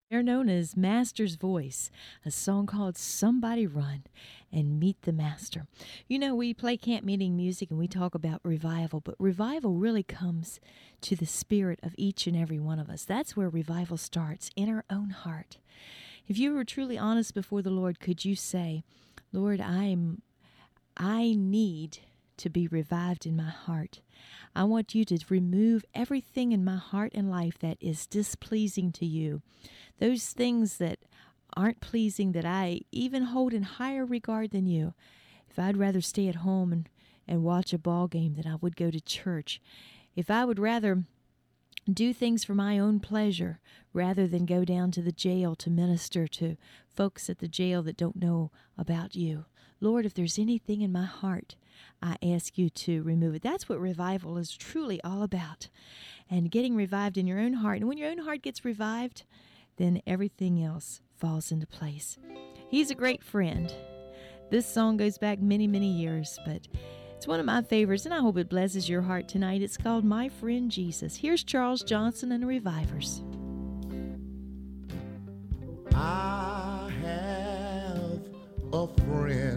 They're known as Master's Voice, a song called Somebody Run and Meet the Master. You know, we play camp meeting music and we talk about revival, but revival really comes to the spirit of each and every one of us. That's where revival starts, in our own heart. If you were truly honest before the Lord, could you say, Lord, I need to be revived in my heart. I want you to remove everything in my heart and life that is displeasing to you. Those things that aren't pleasing, that I even hold in higher regard than you. If I'd rather stay at home and watch a ball game than I would go to church. If I would rather do things for my own pleasure rather than go down to the jail to minister to folks at the jail that don't know about you. Lord, if there's anything in my heart, I ask you to remove it. That's what revival is truly all about. And getting revived in your own heart. And when your own heart gets revived, then everything else falls into place. He's a great friend. This song goes back many, many years, but it's one of my favorites, and I hope it blesses your heart tonight. It's called My Friend Jesus. Here's Charles Johnson and the Revivers. I have a friend